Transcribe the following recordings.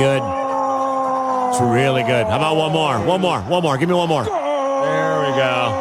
good. It's really good. How about one more? One more. Give me one more. There we go.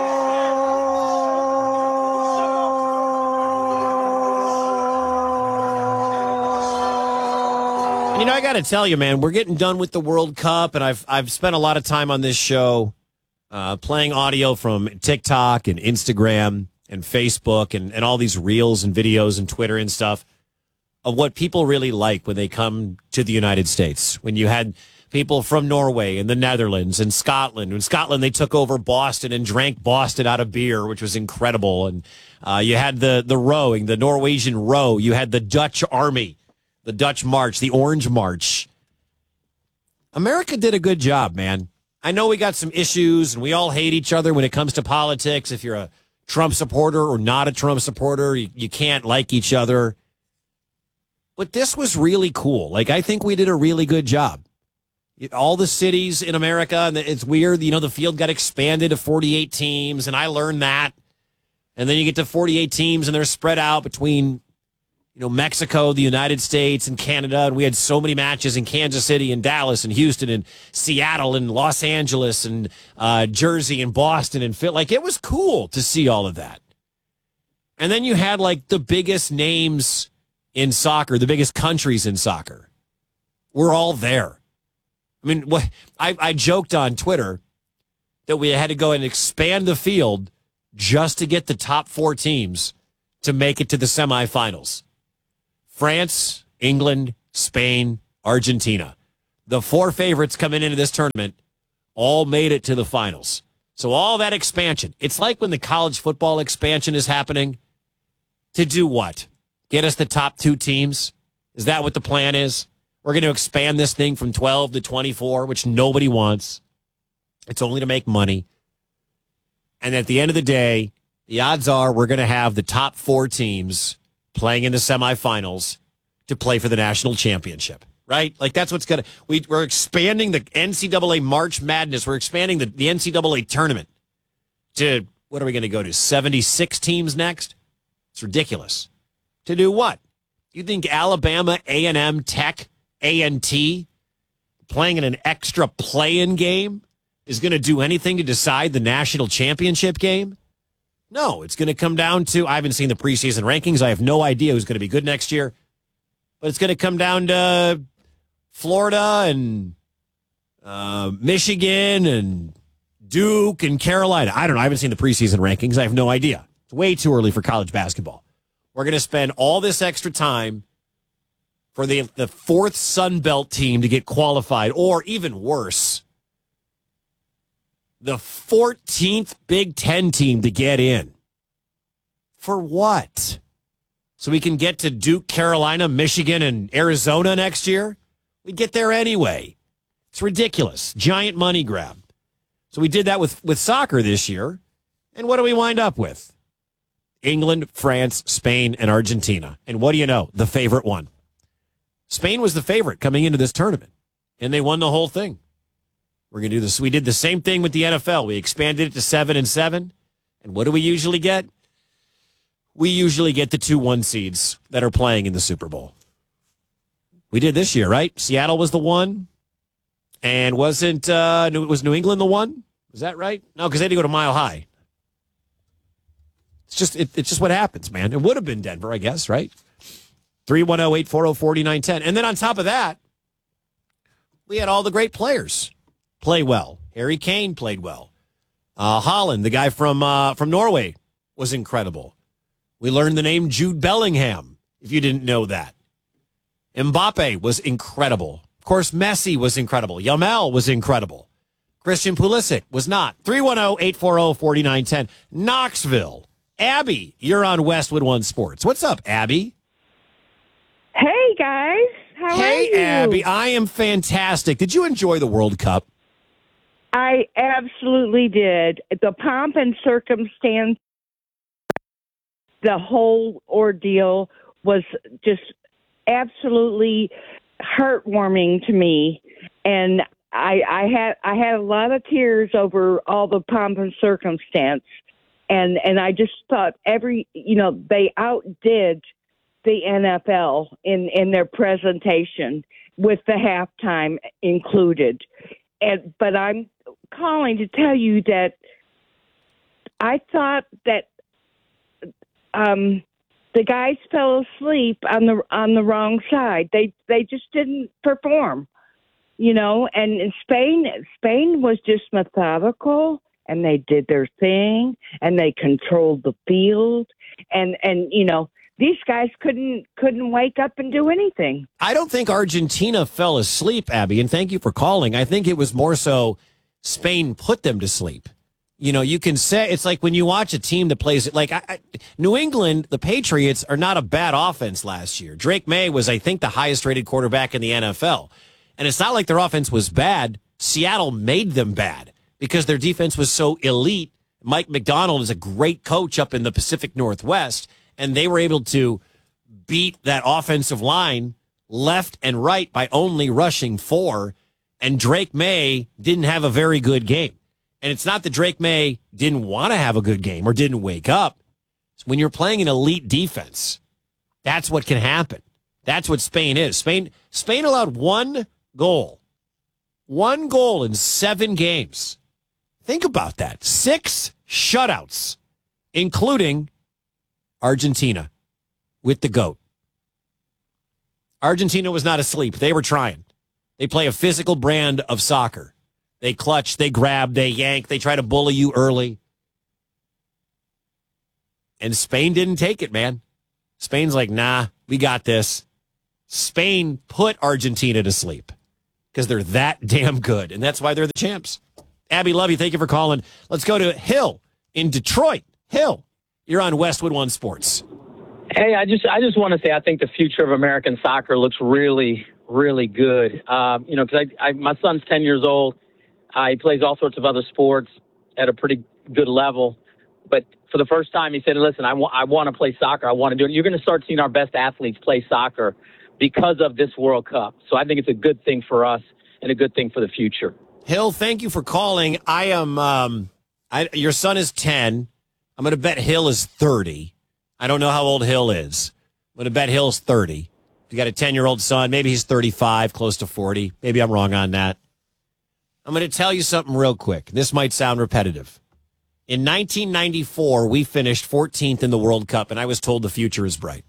You know, I got to tell you, man, we're getting done with the World Cup, and I've spent a lot of time on this show playing audio from TikTok and Instagram and Facebook and all these reels and videos and Twitter and stuff of what people really like when they come to the United States. When you had people from Norway and the Netherlands and Scotland. In Scotland, they took over Boston and drank Boston out of beer, which was incredible. And you had the rowing, the Norwegian row. You had the Dutch army, the Dutch march, the Orange March. America did a good job, man. I know we got some issues and we all hate each other when it comes to politics. If you're a Trump supporter or not a Trump supporter, you can't like each other. But this was really cool. Like, I think we did a really good job. All the cities in America, and it's weird, you know, the field got expanded to 48 teams, and I learned that. And then you get to 48 teams, and they're spread out between, you know, Mexico, the United States, and Canada. And we had so many matches in Kansas City and Dallas and Houston and Seattle and Los Angeles and Jersey and Boston and Philly. Like, it was cool to see all of that. And then you had, like, the biggest names in soccer, the biggest countries in soccer. We're all there. I mean, I joked on Twitter that we had to go and expand the field just to get the top 4 teams to make it to the semifinals. France, England, Spain, Argentina. The 4 favorites coming into this tournament all made it to the finals. So all that expansion. It's like when the college football expansion is happening. To do what? Get us the top 2 teams? Is that what the plan is? We're going to expand this thing from 12 to 24, which nobody wants. It's only to make money. And at the end of the day, the odds are we're going to have the top 4 teams playing in the semifinals to play for the national championship, right? Like, that's what's going to... We're expanding the NCAA March Madness. We're expanding the NCAA tournament to, what are we going to go to, 76 teams next? It's ridiculous. To do what? You think Alabama, A&M, Tech, A&T playing in an extra play-in game is going to do anything to decide the national championship game? No, it's going to come down to, I haven't seen the preseason rankings. I have no idea who's going to be good next year. But it's going to come down to Florida and Michigan and Duke and Carolina. I don't know. I haven't seen the preseason rankings. I have no idea. It's way too early for college basketball. We're going to spend all this extra time for the 4th Sun Belt team to get qualified, or even worse, the 14th Big Ten team to get in. For what? So we can get to Duke, Carolina, Michigan, and Arizona next year? We'd get there anyway. It's ridiculous. Giant money grab. So we did that with soccer this year. And what do we wind up with? England, France, Spain, and Argentina. And what do you know? The favorite won. Spain was the favorite coming into this tournament, and they won the whole thing. We're going to do this. We did the same thing with the NFL. We expanded it to 7-7. And what do we usually get? We usually get the 2-1 seeds that are playing in the Super Bowl. We did this year, right? Seattle was the 1. And was New England the 1? Was that right? No, because they had to go to Mile High. It's just what happens, man. It would have been Denver, I guess, right? 310-840-4910. And then on top of that, we had all the great players play well. Harry Kane played well. Holland, the guy from Norway, was incredible. We learned the name Jude Bellingham, if you didn't know that. Mbappe was incredible. Of course, Messi was incredible. Yamal was incredible. Christian Pulisic was not. 310-840-4910. Knoxville. Abby, you're on Westwood One Sports. What's up, Abby? Hey, guys. How are you? Hey, Abby. I am fantastic. Did you enjoy the World Cup? I absolutely did. The pomp and circumstance, the whole ordeal was just absolutely heartwarming to me. And I had a lot of tears over all the pomp and circumstance. And I just thought they outdid the NFL in their presentation. with the halftime included. But I'm calling to tell you that I thought that the guys fell asleep on the wrong side. They just didn't perform, And in Spain was just methodical, and they did their thing, and they controlled the field, and these guys couldn't wake up and do anything. I don't think Argentina fell asleep, Abby, and thank you for calling. I think it was more so Spain put them to sleep. You can say it's like when you watch a team that plays it like New England, the Patriots are not a bad offense last year. Drake May was, I think, the highest rated quarterback in the NFL. And it's not like their offense was bad. Seattle made them bad because their defense was so elite. Mike McDonald is a great coach up in the Pacific Northwest, and they were able to beat that offensive line left and right by only rushing 4. And Drake May didn't have a very good game. And it's not that Drake May didn't want to have a good game or didn't wake up. When you're playing an elite defense, that's what can happen. That's what Spain is. Spain allowed one goal in 7 games. Think about that. 6 shutouts, including Argentina with the GOAT. Argentina was not asleep. They were trying. They play a physical brand of soccer. They clutch, they grab, they yank, they try to bully you early. And Spain didn't take it, man. Spain's like, nah, we got this. Spain put Argentina to sleep because they're that damn good, and that's why they're the champs. Abby, love you. Thank you for calling. Let's go to Hill in Detroit. Hill, you're on Westwood One Sports. Hey, I just want to say I think the future of American soccer looks really, really good. Because my son's 10 years old. He plays all sorts of other sports at a pretty good level. But for the first time, he said, listen, I want to play soccer. I want to do it. You're going to start seeing our best athletes play soccer because of this World Cup. So I think it's a good thing for us and a good thing for the future. Hill, thank you for calling. I am, your son is 10. I'm going to bet Hill is 30. I don't know how old Hill is. I'm going to bet Hill's 30. If you got a 10-year-old son, maybe he's 35, close to 40. Maybe I'm wrong on that. I'm going to tell you something real quick. This might sound repetitive. In 1994, we finished 14th in the World Cup, and I was told the future is bright.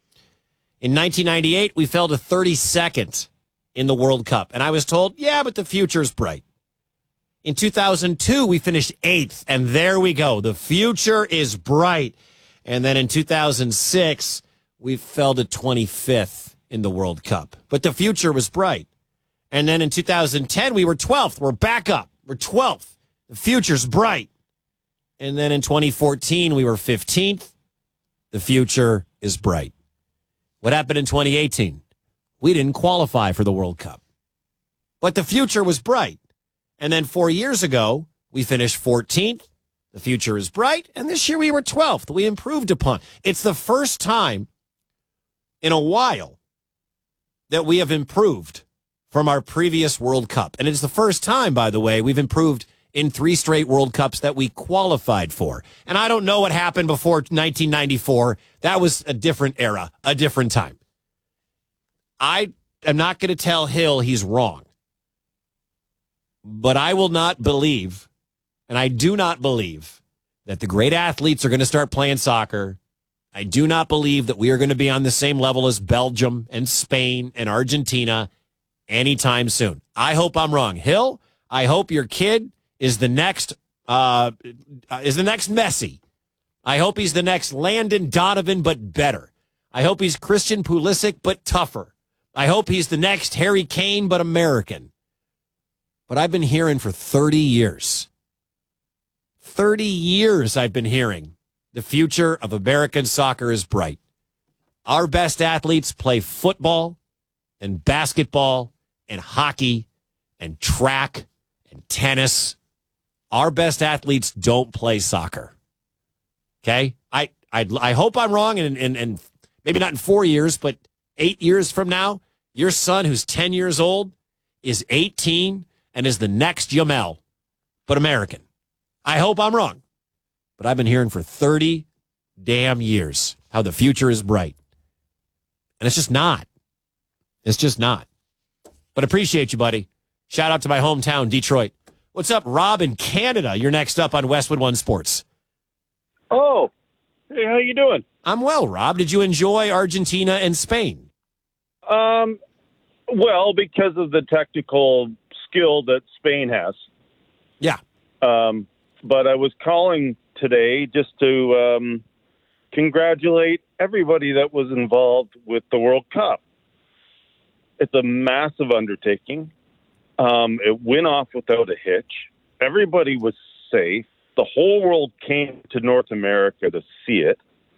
In 1998, we fell to 32nd in the World Cup, and I was told, yeah, but the future is bright. In 2002, we finished 8th, and there we go. The future is bright. And then in 2006, we fell to 25th in the World Cup, but the future was bright. And then in 2010, we were 12th. We're back up. We're 12th. The future's bright. And then in 2014, we were 15th. The future is bright. What happened in 2018? We didn't qualify for the World Cup. But the future was bright. And then 4 years ago, we finished 14th. The future is bright. And this year we were 12th. We improved upon. It's the first time in a while that we have improved from our previous World Cup. And it's the first time, by the way, we've improved in 3 straight World Cups that we qualified for. And I don't know what happened before 1994. That was a different era, a different time. I am not going to tell Hill he's wrong. But I will not believe, and I do not believe, that the great athletes are going to start playing soccer. I do not believe that we are going to be on the same level as Belgium and Spain and Argentina anytime soon. I hope I'm wrong. Hill, I hope your kid is the next Messi. I hope he's the next Landon Donovan, but better. I hope he's Christian Pulisic, but tougher. I hope he's the next Harry Kane, but American. But I've been hearing for 30 years. 30 years I've been hearing the future of American soccer is bright. Our best athletes play football and basketball and hockey and track and tennis. Our best athletes don't play soccer. Okay? I hope I'm wrong, and maybe not in 4 years, but 8 years from now, your son who's 10 years old is 18 and is the next Jamel, but American. I hope I'm wrong. But I've been hearing for 30 damn years how the future is bright. And it's just not. It's just not. But appreciate you, buddy. Shout out to my hometown, Detroit. What's up, Rob in Canada? You're next up on Westwood One Sports. Oh, hey, how you doing? I'm well, Rob. Did you enjoy Argentina and Spain? Well, because of the technical skill that Spain has. Yeah. But I was calling today just to congratulate everybody that was involved with the World Cup. It's a massive undertaking. It went off without a hitch. Everybody was safe. The whole world came to North America to see it.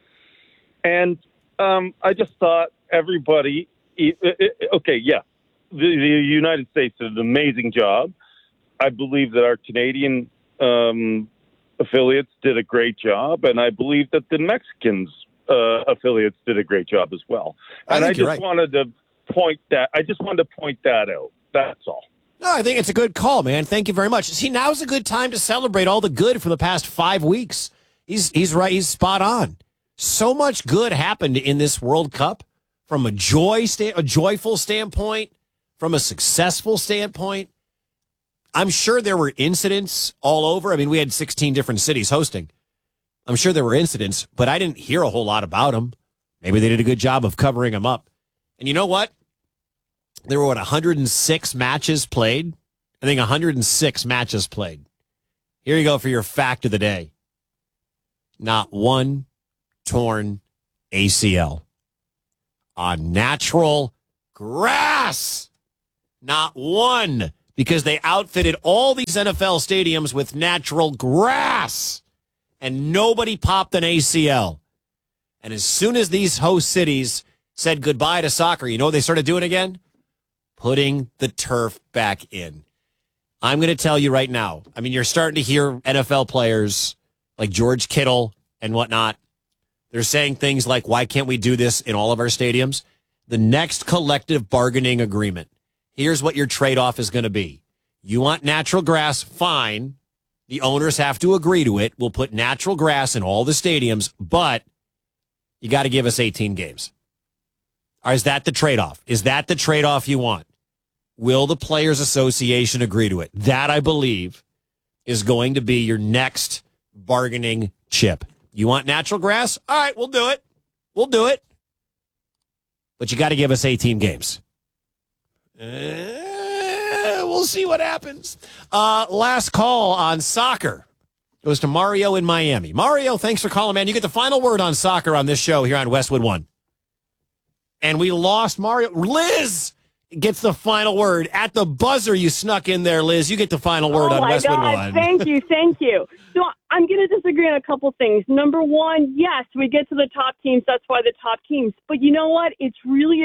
And I just thought everybody, okay, yeah, the United States did an amazing job. I believe that our Canadian affiliates did a great job, and I believe that the Mexicans affiliates did a great job as well. And I just wanted to point that out. That's all. No, I think it's a good call, man. Thank you very much. See, now's a good time to celebrate all the good from the past 5 weeks. He's right. He's spot on. So much good happened in this World Cup from a joyful standpoint, from a successful standpoint. I'm sure there were incidents all over. I mean, we had 16 different cities hosting. I'm sure there were incidents, but I didn't hear a whole lot about them. Maybe they did a good job of covering them up. And you know what? There were, 106 matches played? I think 106 matches played. Here you go for your fact of the day. Not one torn ACL on natural grass. Not one, because they outfitted all these NFL stadiums with natural grass, and nobody popped an ACL. And as soon as these host cities said goodbye to soccer, you know what they started doing again? Putting the turf back in. I'm going to tell you right now. I mean, you're starting to hear NFL players like George Kittle and whatnot. They're saying things like, why can't we do this in all of our stadiums? The next collective bargaining agreement. Here's what your trade-off is going to be. You want natural grass? Fine. The owners have to agree to it. We'll put natural grass in all the stadiums, but you got to give us 18 games. Or is that the trade-off? Is that the trade-off you want? Will the Players Association agree to it? That, I believe, is going to be your next bargaining chip. You want natural grass? All right, we'll do it. We'll do it. But you got to give us 18 games. We'll see what happens. Last call on soccer goes to Mario in Miami. Mario, thanks for calling, man. You get the final word on soccer on this show here on Westwood One. And we lost Mario. Liz gets the final word. At the buzzer, you snuck in there, Liz. You get the final word on Westwood One. Thank you. So I'm going to disagree on a couple things. Number one, yes, we get to the top teams. That's why the top teams. But you know what? It's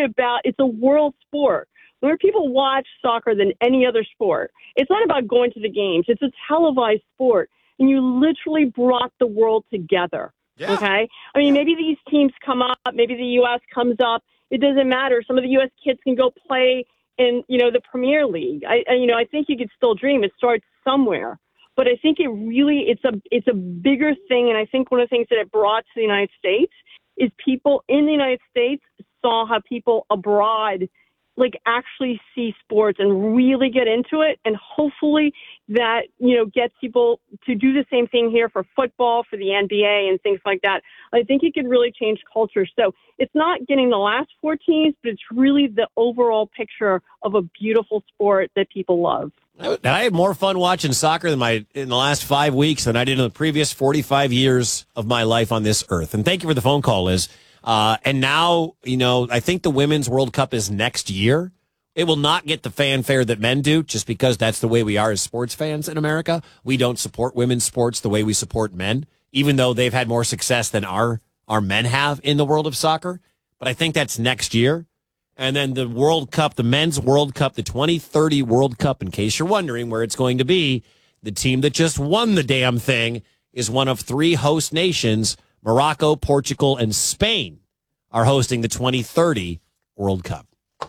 a world sport. More people watch soccer than any other sport. It's not about going to the games. It's a televised sport. And you literally brought the world together. Yeah. Okay? I mean, maybe these teams come up. Maybe the U.S. comes up. It doesn't matter. Some of the U.S. kids can go play in, the Premier League. I think you could still dream. It starts somewhere. But I think it's a bigger thing. And I think one of the things that it brought to the United States is people in the United States saw how people abroad actually see sports and really get into it. And hopefully that, gets people to do the same thing here for football, for the NBA and things like that. I think it could really change culture. So it's not getting the last 4 teams, but it's really the overall picture of a beautiful sport that people love. I had more fun watching soccer in the last 5 weeks than I did in the previous 45 years of my life on this earth. And thank you for the phone call, Liz. And now, I think the Women's World Cup is next year. It will not get the fanfare that men do, just because that's the way we are as sports fans in America. We don't support women's sports the way we support men, even though they've had more success than our men have in the world of soccer. But I think that's next year. And then the World Cup, the Men's World Cup, the 2030 World Cup, in case you're wondering where it's going to be, the team that just won the damn thing is one of 3 host nations. Morocco, Portugal, and Spain are hosting the 2030 World Cup.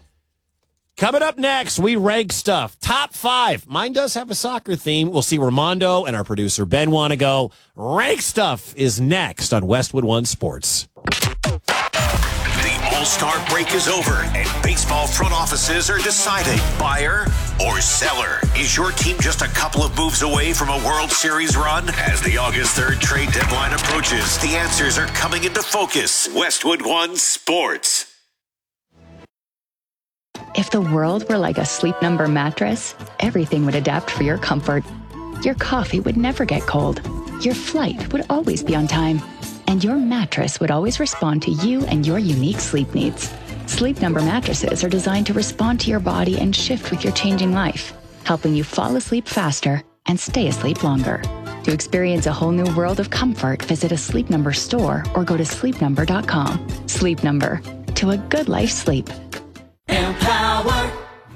Coming up next, we rank stuff. Top 5. Mine does have a soccer theme. We'll see where Mondo and our producer Ben want to go. Rank stuff is next on Westwood One Sports. The All-Star break is over, and baseball front offices are deciding buyer or seller. Is your team just a couple of moves away from a World Series run? As the August 3rd trade deadline approaches, the answers are coming into focus. Westwood One Sports. If the world were like a Sleep Number mattress, everything would adapt for your comfort. Your coffee would never get cold. Your flight would always be on time. And your mattress would always respond to you and your unique sleep needs. Sleep Number mattresses are designed to respond to your body and shift with your changing life, helping you fall asleep faster and stay asleep longer. To experience a whole new world of comfort, visit a Sleep Number store or go to sleepnumber.com. Sleep Number. To a good life sleep. Empower.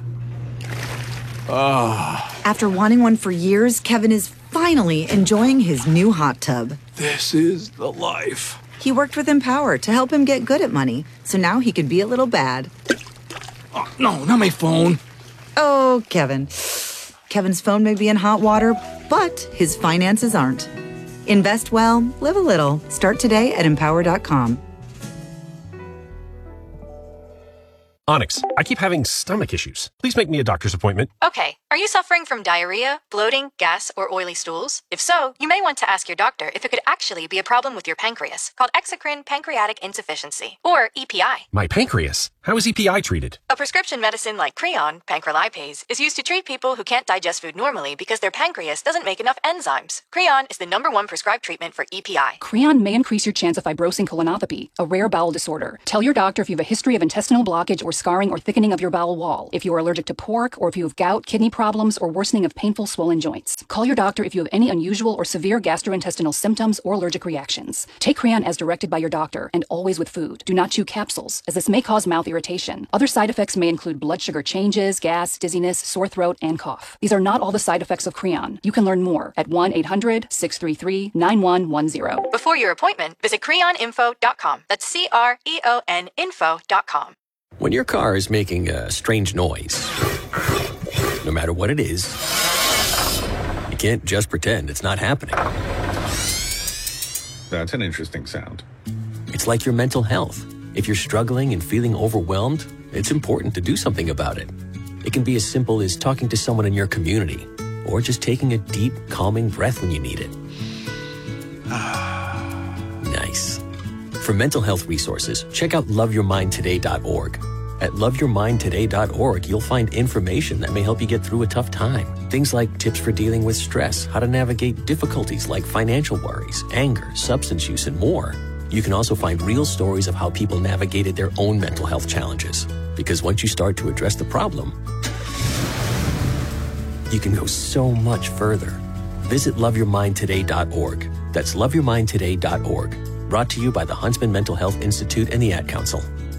After wanting one for years, Kevin is finally enjoying his new hot tub. This is the life. He worked with Empower to help him get good at money, so now he can be a little bad. Oh, no, not my phone. Oh, Kevin. Kevin's phone may be in hot water, but his finances aren't. Invest well, live a little. Start today at Empower.com. Onyx, I keep having stomach issues. Please make me a doctor's appointment. Okay, are you suffering from diarrhea, bloating, gas, or oily stools? If so, you may want to ask your doctor if it could actually be a problem with your pancreas, called exocrine pancreatic insufficiency, or EPI. My pancreas? How is EPI treated? A prescription medicine like Creon, pancrelipase, is used to treat people who can't digest food normally because their pancreas doesn't make enough enzymes. Creon is the #1 prescribed treatment for EPI. Creon may increase your chance of fibrosing colonopathy, a rare bowel disorder. Tell your doctor if you have a history of intestinal blockage or scarring or thickening of your bowel wall, if you are allergic to pork, or if you have gout, kidney problems, or worsening of painful swollen joints. Call your doctor if you have any unusual or severe gastrointestinal symptoms or allergic reactions. Take Creon as directed by your doctor, and always with food. Do not chew capsules, as this may cause mouth irritation. Other side effects may include blood sugar changes, gas, dizziness, sore throat, and cough. These are not all the side effects of Creon. You can learn more at 1-800-633-9110. Before your appointment, visit creoninfo.com. That's CREON info.com. When your car is making a strange noise, no matter what it is, you can't just pretend it's not happening. That's an interesting sound. It's like your mental health. If you're struggling and feeling overwhelmed, it's important to do something about it. It can be as simple as talking to someone in your community, or just taking a deep, calming breath when you need it. Nice. For mental health resources, check out loveyourmindtoday.org. At loveyourmindtoday.org, you'll find information that may help you get through a tough time. Things like tips for dealing with stress, how to navigate difficulties like financial worries, anger, substance use, and more. You can also find real stories of how people navigated their own mental health challenges. Because once you start to address the problem, you can go so much further. Visit loveyourmindtoday.org. That's loveyourmindtoday.org. Brought to you by the Huntsman Mental Health Institute and the Ad Council.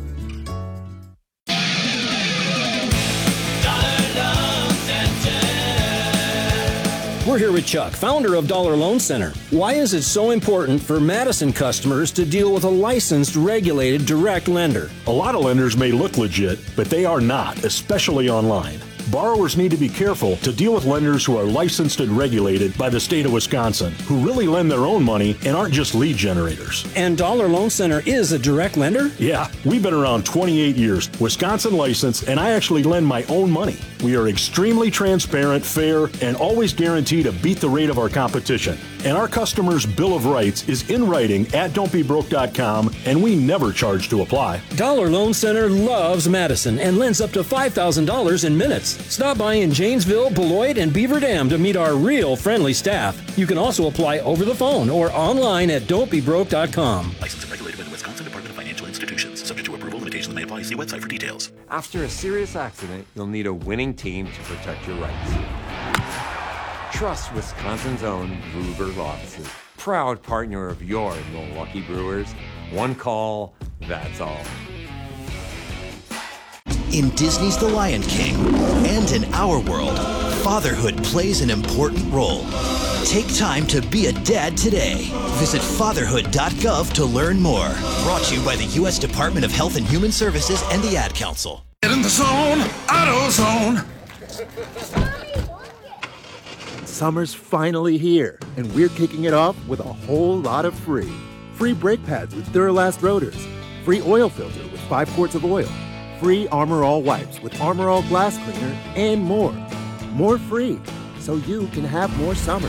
We're here with Chuck, founder of Dollar Loan Center. Why is it so important for Madison customers to deal with a licensed, regulated, direct lender? A lot of lenders may look legit, but they are not, especially online. Borrowers need to be careful to deal with lenders who are licensed and regulated by the state of Wisconsin, who really lend their own money and aren't just lead generators. And Dollar Loan Center is a direct lender? Yeah, we've been around 28 years, Wisconsin licensed, and I actually lend my own money. We are extremely transparent, fair, and always guarantee to beat the rate of our competition. And our customers' Bill of Rights is in writing at don'tbebroke.com, and we never charge to apply. Dollar Loan Center loves Madison and lends up to $5,000 in minutes. Stop by in Janesville, Beloit, and Beaver Dam to meet our real friendly staff. You can also apply over the phone or online at don'tbebroke.com. Licensed and regulated by the Wisconsin Department of Financial Institutions. Subject to approval, limitations may apply. See website for details. After a serious accident, you'll need a winning team to protect your rights. Trust Wisconsin's own Ruger Law Offices. Proud partner of your Milwaukee Brewers. One call, that's all. In Disney's The Lion King and in our world, fatherhood plays an important role. Take time to be a dad today. Visit fatherhood.gov to learn more. Brought to you by the U.S. Department of Health and Human Services and the Ad Council. Get in the zone, AutoZone. Summer's finally here, and we're kicking it off with a whole lot of free. Free brake pads with Duralast rotors. Free oil filter with 5 quarts of oil. Free Armor All wipes with Armor All glass cleaner, and more. More free, so you can have more summer.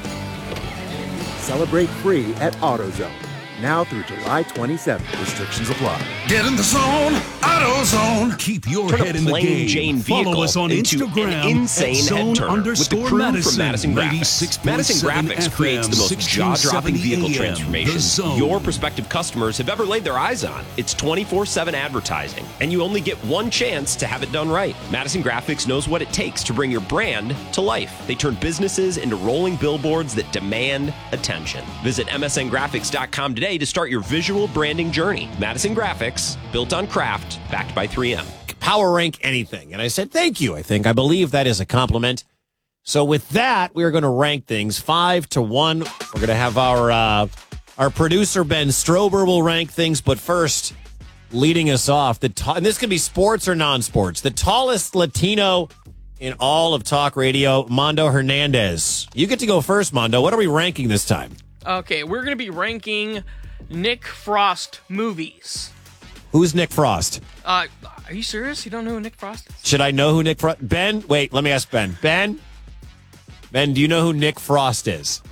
Celebrate free at AutoZone. Now through July 27th. Restrictions apply. Get in the zone, AutoZone. Keep your Turn head a in the plain game. Jane vehicle Follow us on into Instagram an insane at head turner with the crew Madison. from Madison Graphics. Madison Graphics creates the most jaw-dropping vehicle transformation your prospective customers have ever laid their eyes on. It's 24/7 advertising, and you only get one chance to have it done right. Madison Graphics knows what it takes to bring your brand to life. They turn businesses into rolling billboards that demand attention. Visit msngraphics.com today to start your visual branding journey. Madison Graphics, built on craft, backed by 3M. Power rank anything. And I said, thank you. I believe that is a compliment. So with that, we're going to rank things 5 to 1. We're going to have our producer, Ben Strober, will rank things. But first, leading us off, and this can be sports or non-sports, the tallest Latino in all of talk radio, Mondo Hernandez. You get to go first, Mondo. What are we ranking this time? Okay, we're going to be ranking Nick Frost movies. Who's Nick Frost? Are you serious? You don't know who Nick Frost is? Should I know who Nick Frost? Ben, wait, let me ask Ben. Ben, do you know who Nick Frost is?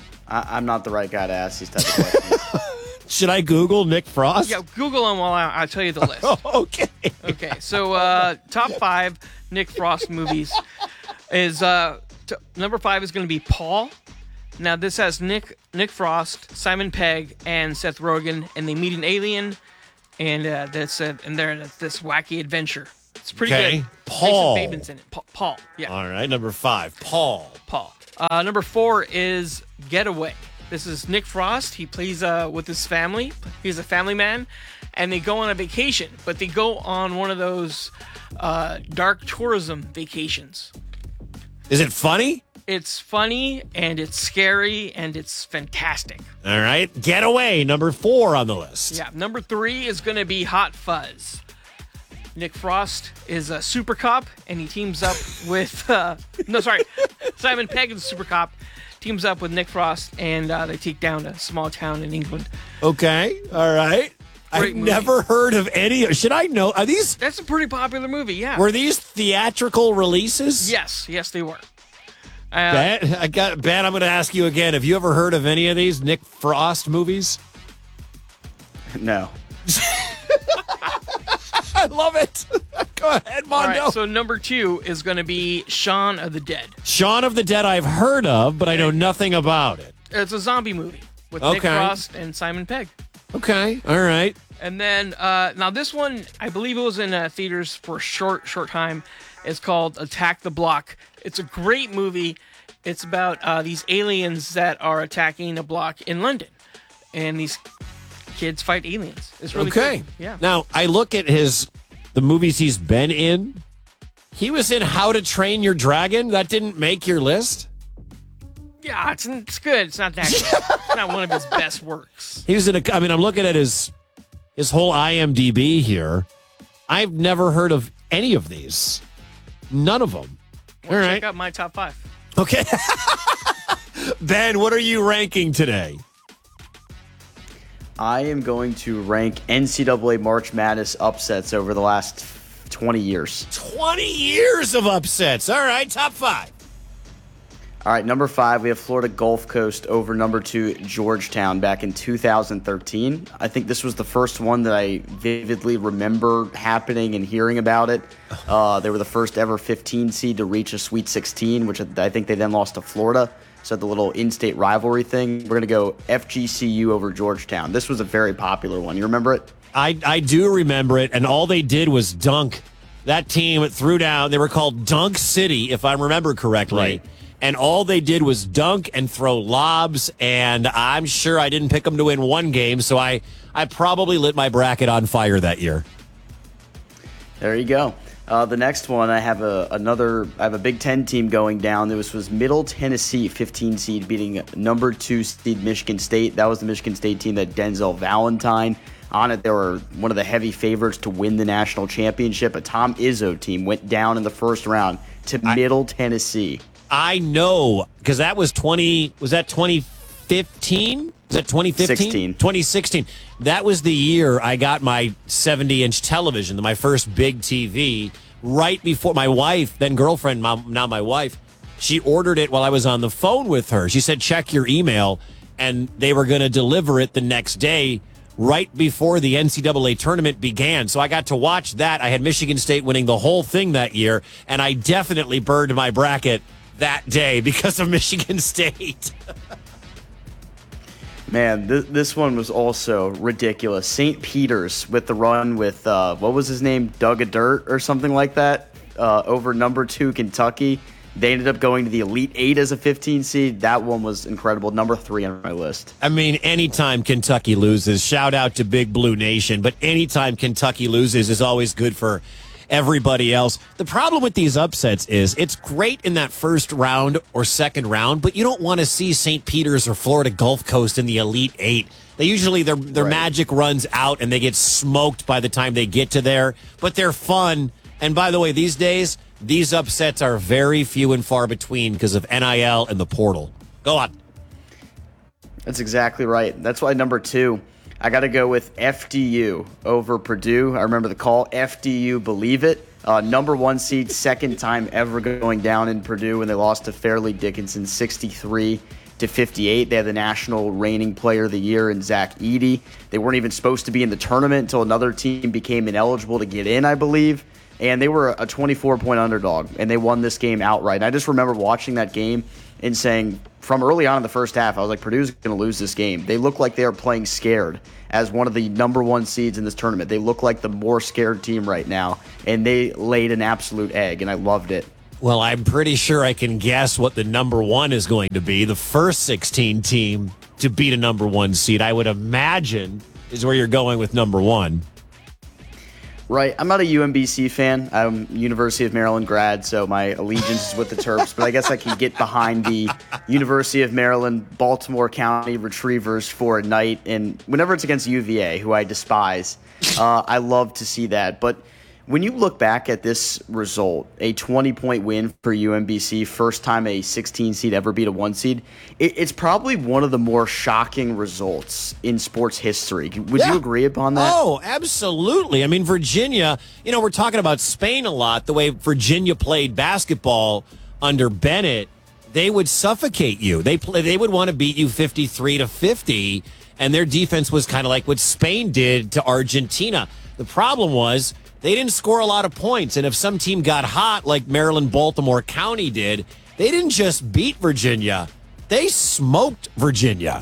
I'm not the right guy to ask these types of questions. Should I Google Nick Frost? Yeah, Google him while I tell you the list. Okay. Okay, so top 5 Nick Frost movies is number 5 is going to be Paul. Now, this has Nick Frost, Simon Pegg, and Seth Rogen, and they meet an alien, and they're in this wacky adventure. It's pretty good. Paul. Jason Bateman's in it. Paul, yeah. All right, number 5, Paul. Number 4 is Getaway. This is Nick Frost. He plays with his family. He's a family man, and they go on a vacation, but they go on one of those dark tourism vacations. Is it funny? It's funny, and it's scary, and it's fantastic. All right. Getaway, number 4 on the list. Yeah. Number 3 is going to be Hot Fuzz. Nick Frost is a super cop, and he teams up with... Simon Pegg is a super cop, teams up with Nick Frost, and they take down a small town in England. Okay. All right. I've never heard of any... Should I know? Are these... That's a pretty popular movie, yeah. Were these theatrical releases? Yes, they were. Ben, I'm going to ask you again. Have you ever heard of any of these Nick Frost movies? No. I love it. Go ahead, Mondo. All right, so number 2 is going to be Shaun of the Dead. Shaun of the Dead I've heard of, but I know nothing about it. It's a zombie movie with Nick Frost and Simon Pegg. Okay, all right. And then, now this one, I believe it was in theaters for a short time. It's called Attack the Block. It's a great movie. It's about these aliens that are attacking a block in London. And these kids fight aliens. It's really okay. Cool. Yeah. Now, I look at the movies he's been in. He was in How to Train Your Dragon. That didn't make your list? Yeah, it's good. It's not that good. It's not one of his best works. He was in I'm looking at his whole IMDb here. I've never heard of any of these. None of them. All right. Check out my top 5. Okay. Ben, what are you ranking today? I am going to rank NCAA March Madness upsets over the last 20 years. 20 years of upsets. All right, top 5. All right, number 5, we have Florida Gulf Coast over number 2, Georgetown, back in 2013. I think this was the first one that I vividly remember happening and hearing about it. They were the first ever 15 seed to reach a Sweet 16, which I think they then lost to Florida. So the little in-state rivalry thing. We're going to go FGCU over Georgetown. This was a very popular one. You remember it? I do remember it, and all they did was dunk. That team threw down. They were called Dunk City, if I remember correctly. Right. And all they did was dunk and throw lobs, and I'm sure I didn't pick them to win one game, so I probably lit my bracket on fire that year. There you go. The next one, I have a Big Ten team going down. This was Middle Tennessee, 15 seed, beating number 2 seed Michigan State. That was the Michigan State team that Denzel Valentine. On it, they were one of the heavy favorites to win the national championship. A Tom Izzo team went down in the first round to Middle Tennessee. I know, because that was 2015? Is that 2015? 2016. That was the year I got my 70-inch television, my first big TV, right before my wife, then girlfriend, now my wife, she ordered it while I was on the phone with her. She said, check your email, and they were going to deliver it the next day right before the NCAA tournament began. So I got to watch that. I had Michigan State winning the whole thing that year, and I definitely burned my bracket that day because of Michigan State. Man, this one was also ridiculous. St. Peter's with the run with, what was his name, Doug Dirt or something like that, over number 2 Kentucky. They ended up going to the Elite 8 as a 15 seed. That one was incredible. Number 3 on my list. I mean, anytime Kentucky loses, shout out to Big Blue Nation, but anytime Kentucky loses is always good for everybody else. The problem with these upsets is it's great in that first round or second round, but you don't want to see St. Peter's or Florida Gulf Coast in the Elite 8. They usually, their right. magic runs out and they get smoked by the time they get to there, but they're fun. And by the way, these days, these upsets are very few and far between because of NIL and the portal. Go on. That's exactly right. That's why number 2, I got to go with FDU over Purdue. I remember the call. FDU, believe it. Number 1 seed, second time ever going down in Purdue when they lost to Fairleigh Dickinson 63-58. They had the national reigning player of the year in Zach Edey. They weren't even supposed to be in the tournament until another team became ineligible to get in, I believe. And they were a 24-point underdog, and they won this game outright. And I just remember watching that game and saying, from early on in the first half, I was like, Purdue's going to lose this game. They look like they are playing scared as one of the number 1 seeds in this tournament. They look like the more scared team right now, and they laid an absolute egg, and I loved it. Well, I'm pretty sure I can guess what the number 1 is going to be. The first 16 team to beat a number 1 seed, I would imagine, is where you're going with number 1. Right. I'm not a UMBC fan. I'm University of Maryland grad, so my allegiance is with the Terps. But I guess I can get behind the University of Maryland, Baltimore County Retrievers for a night. And whenever it's against UVA, who I despise, I love to see that. But when you look back at this result, a 20-point win for UMBC, first time a 16 seed ever beat a 1 seed, it's probably one of the more shocking results in sports history. Would you agree upon that? Oh, absolutely. I mean, Virginia, we're talking about Spain a lot, the way Virginia played basketball under Bennett, they would suffocate you. They would want to beat you 53-50, and their defense was kind of like what Spain did to Argentina. The problem was, they didn't score a lot of points, and if some team got hot like Maryland, Baltimore County did, they didn't just beat Virginia. They smoked Virginia.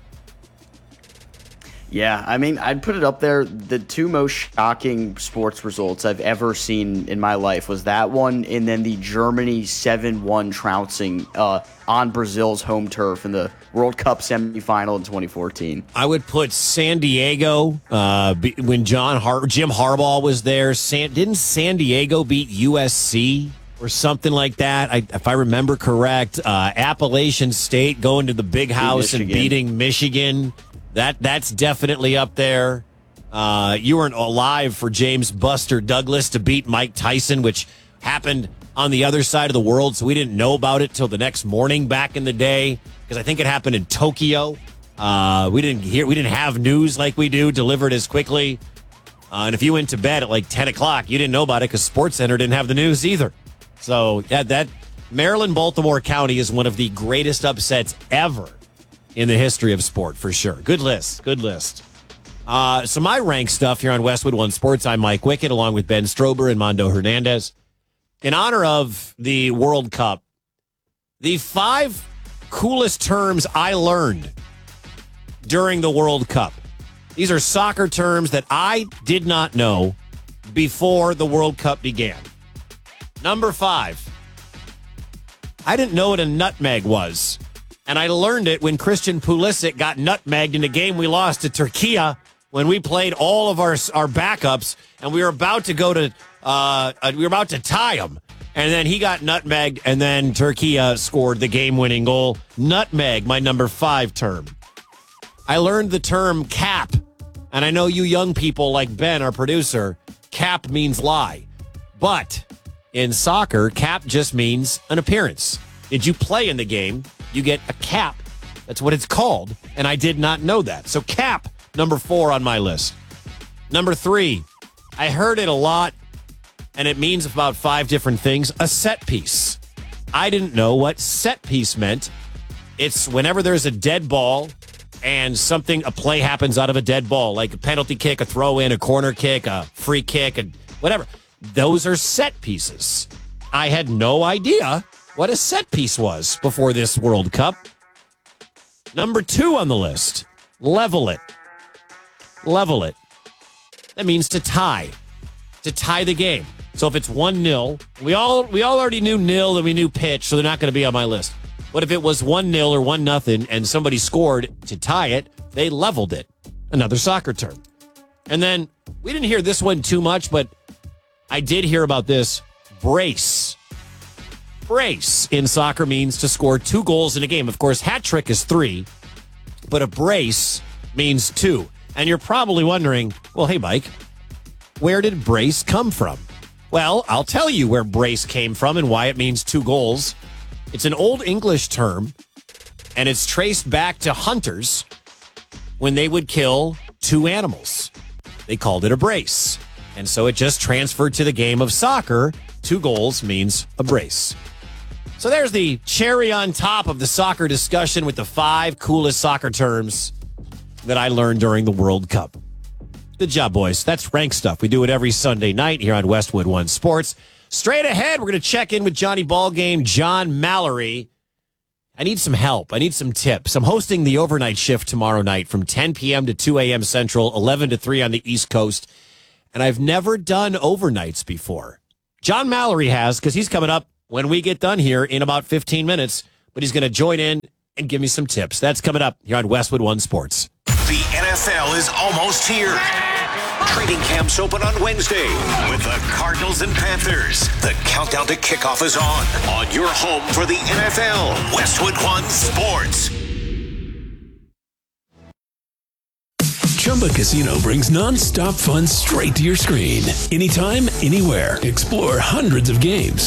Yeah, I mean, I'd put it up there. The 2 most shocking sports results I've ever seen in my life was that one, and then the Germany 7-1 trouncing on Brazil's home turf in the World Cup semifinal in 2014. I would put San Diego when Jim Harbaugh was there. Didn't San Diego beat USC or something like that? If I remember correct, Appalachian State going to the Big House and beating Michigan. That's definitely up there. You weren't alive for James Buster Douglas to beat Mike Tyson, which happened on the other side of the world, so we didn't know about it till the next morning back in the day, because I think it happened in Tokyo. We didn't have news like we do delivered as quickly. And if you went to bed at like 10 o'clock, you didn't know about it because SportsCenter didn't have the news either. So yeah, that Maryland, Baltimore County is one of the greatest upsets ever in the history of sport, for sure. Good list. So my rank stuff here on Westwood One Sports, I'm Mike Wickett, along with Ben Strober and Mondo Hernandez. In honor of the World Cup, the 5 coolest terms I learned during the World Cup. These are soccer terms that I did not know before the World Cup began. Number 5, I didn't know what a nutmeg was. And I learned it when Christian Pulisic got nutmegged in a game we lost to Turkey when we played all of our backups, and we were about to go to we were about to tie him, and then he got nutmegged, and then Turkey scored the game-winning goal. Nutmeg, my number 5 term. I learned the term cap, and I know you young people like Ben, our producer, cap means lie, but in soccer, cap just means an appearance. Did you play in the game? You get a cap That's what it's called, and I did not know that. So cap, number 4 on my list. Number 3, I heard it a lot, and it means about 5 different things. A set piece. I didn't know what set piece meant. It's whenever there's a dead ball and a play happens out of a dead ball, like a penalty kick, a throw in, a corner kick, a free kick, and whatever. Those are set pieces. I had no idea what a set piece was before this World Cup. Number 2 on the list, level it. Level it. That means to tie the game. So if it's 1-0, we all already knew nil and we knew pitch, so they're not going to be on my list. But if it was 1-0 or 1-0 and somebody scored to tie it, they leveled it. Another soccer term. And then we didn't hear this one too much, but I did hear about this. Brace. Brace in soccer means to score 2 goals in a game. Of course, hat trick is 3, but a brace means 2. And you're probably wondering, well, hey, Mike, where did brace come from? Well, I'll tell you where brace came from and why it means 2 goals. It's an Old English term, and it's traced back to hunters when they would kill 2 animals. They called it a brace. And so it just transferred to the game of soccer. 2 goals means a brace. So there's the cherry on top of the soccer discussion with the 5 coolest soccer terms that I learned during the World Cup. Good job, boys. That's Rank Stuff. We do it every Sunday night here on Westwood One Sports. Straight ahead, we're going to check in with Johnny Ballgame, John Mallory. I need some help. I need some tips. I'm hosting the overnight shift tomorrow night from 10 p.m. to 2 a.m. Central, 11 to 3 on the East Coast. And I've never done overnights before. John Mallory has, because he's coming up when we get done here in about 15 minutes. But he's going to join in and give me some tips. That's coming up here on Westwood One Sports. The NFL is almost here. Training camps open on Wednesday with the Cardinals and Panthers. The countdown to kickoff is on your home for the NFL, Westwood One Sports. Chumba Casino brings non-stop fun straight to your screen. Anytime, anywhere. Explore hundreds of games.